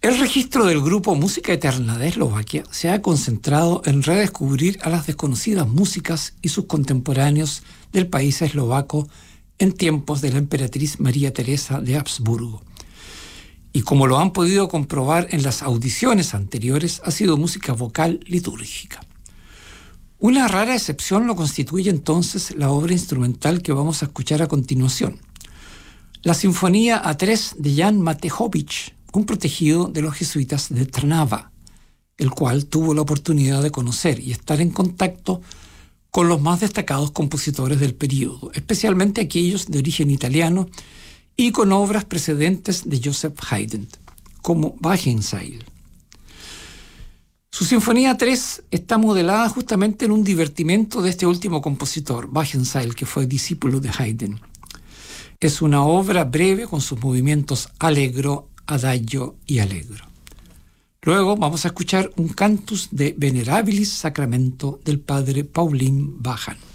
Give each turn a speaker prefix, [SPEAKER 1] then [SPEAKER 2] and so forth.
[SPEAKER 1] El registro del grupo Música Eterna de Eslovaquia se ha concentrado en redescubrir a las desconocidas músicas y sus contemporáneos del país eslovaco en tiempos de la emperatriz María Teresa de Habsburgo. Y como lo han podido comprobar en las audiciones anteriores, ha sido música vocal litúrgica. Una rara excepción lo constituye entonces la obra instrumental que vamos a escuchar a continuación. La Sinfonía A3 de Jan Matejovich, un protegido de los jesuitas de Trnava, el cual tuvo la oportunidad de conocer y estar en contacto con los más destacados compositores del período, especialmente aquellos de origen italiano y con obras precedentes de Joseph Haydn, como Wagenseil. Su Sinfonía 3 está modelada justamente en un divertimento de este último compositor, Wagenseil, que fue discípulo de Haydn. Es una obra breve con sus movimientos allegro, adagio y allegro. Luego vamos a escuchar un cantus de Venerabilis Sacramento del padre Pauline Bajan.